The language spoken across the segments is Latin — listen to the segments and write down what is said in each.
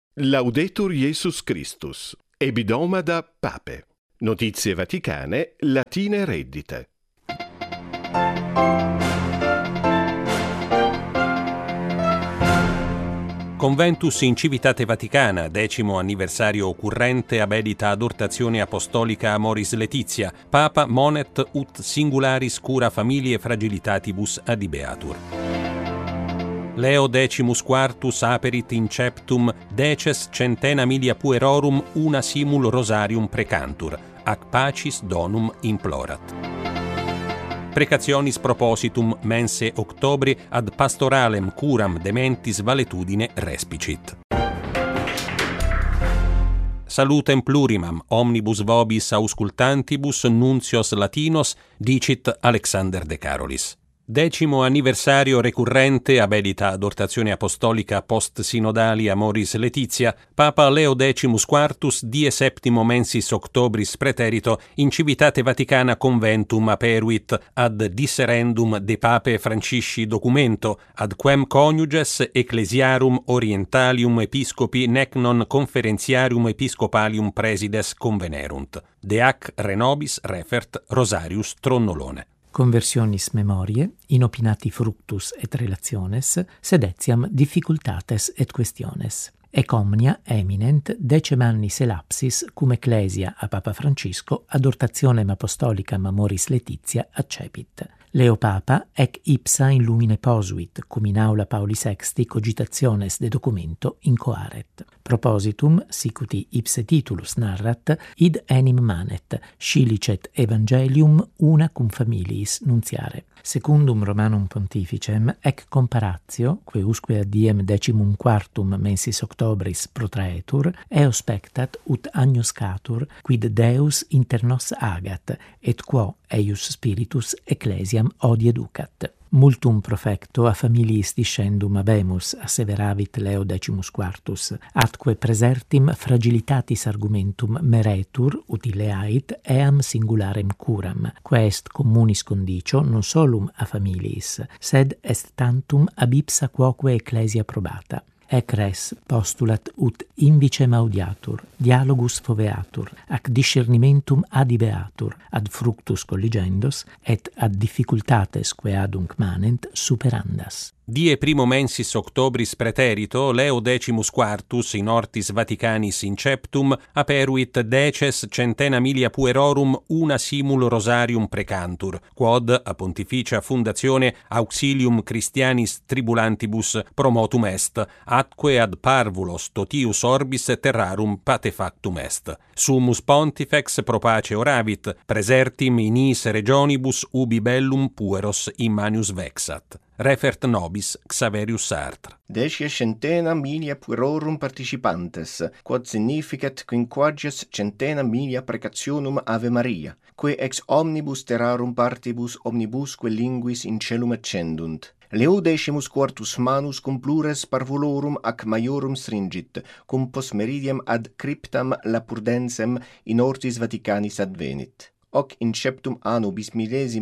Laudetur Jesus Christus. Ebidomada Pape. Notizie vaticane, latine reddite. Conventus in Civitate Vaticana, 10° anniversario occorrente abedita adortazione apostolica Amoris Laetitia, Papa monet ut singularis cura familiae fragilitatibus adibeatur. Leo XIV aperit inceptum deces centena milia puerorum una simul rosarium precantur, ac pacis donum implorat. Precationis propositum mense octobri ad pastoralem curam dementis valetudine respicit. Salutem plurimam omnibus vobis auscultantibus nuncios latinos dicit Alexander de Carolis. 10° anniversario recurrente abedita adortazione apostolica post-sinodali Amoris Laetitia, Papa Leo XIV die 7 mensis octobris preterito in Civitate Vaticana conventum aperuit ad disserendum de Pape Francisci documento, ad quem coniuges ecclesiarum orientalium episcopi nec non conferentiarium episcopalium presides convenerunt. De ac renobis refert Rosarius Tronnolone. Conversionis memoriae, inopinati fructus et relationes, sedetiam difficultates et questiones. Ec omnia eminent 10 annis elapsis cum ecclesia a Papa Francisco adortationem apostolicam Amoris Laetitia accepit. Leo Papa ec ipsa in lumine posuit, cum in aula Pauli VI cogitationes de documento incoaret. Propositum, sicuti ipse titulus narrat, id enim manet, scilicet evangelium una cum familiis nuntiare. Secundum Romanum Pontificem, ec comparatio, que usque ad diem 14 mensis octobris protraetur, eo spectat ut agnus catur, quid Deus inter nos agat, et quo eius spiritus ecclesiam odieducat. Multum profecto a familiis discendum habemus, asseveravit Leo XIV, atque presertim fragilitatis argumentum meretur, utileait, eam singularem curam, quae est communis condicio non solum a familiis, sed est tantum ab ipsa quoque ecclesia probata. Ec res postulat ut invicem audiatur, dialogus foveatur, ac discernimentum adibeatur, ad fructus colligendos, et ad difficultates quae adunc manent superandas. Die 1 mensis octobris preterito, Leo XIV in ortis Vaticanis inceptum aperuit deces centena milia puerorum una simul rosarium precantur, quod a pontificia fundazione auxilium Christianis tribulantibus promotum est, atque ad parvulos totius orbis terrarum patefactum est. Summus pontifex pro pace oravit, praesertim in is regionibus ubi bellum pueros immanius vexat. Refert nobis Xaverius Sartre. 10 centena milia puerorum participantes, quod significat quinquages centena milia precationum Ave Maria, que ex omnibus terrarum partibus omnibusque linguis in celum accendunt. Leo XIV manus cum plures parvulorum ac maiorum stringit, cum post meridiem ad cryptam Lapurdensem in ortis Vaticanis advenit. Hoc inceptum anno bis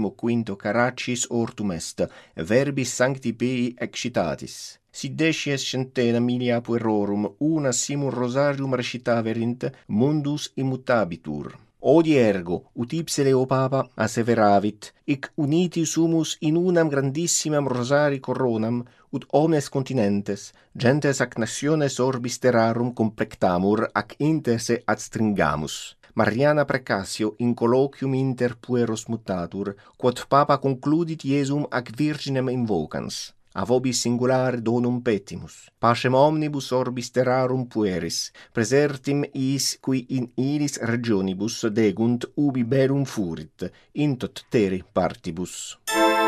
15 Caracis ortum est, verbis sancti Pei excitatis. Si 10 centena milia puerorum una simul rosarium recitaverint, mundus immutabitur. Odi ergo, ut ipse Leo Papa asseveravit, hic uniti sumus in unam grandissimam rosari coronam, ut omnes continentes, gentes ac nationes orbis terrarum complectamur, ac inter se adstringamus. Mariana Precasio in colloquium inter pueros mutatur, quod Papa concludit Iesum ac Virginem invocans. A vobis singulare donum petimus. Pacem omnibus orbis terrarum pueris, presertim is qui in iris regionibus degunt ubi bellum furit, in tot terri partibus.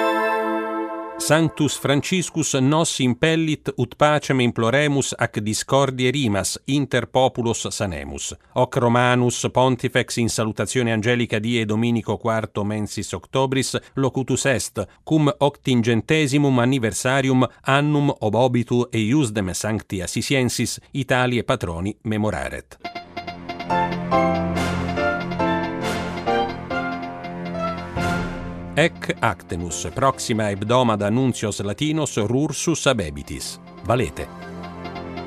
Sanctus Franciscus nos impellit ut pacem imploremus ac discordie rimas inter populos sanemus. Hoc Romanus Pontifex in salutatione angelica die Dominico IV mensis octobris locutus est, cum 80º anniversarium annum obobitu eiusdem sancti Assisiensis Italiae patroni memoraret. Ec actenus, proxima hebdomada nuncios latinos rursus abebitis. Valete.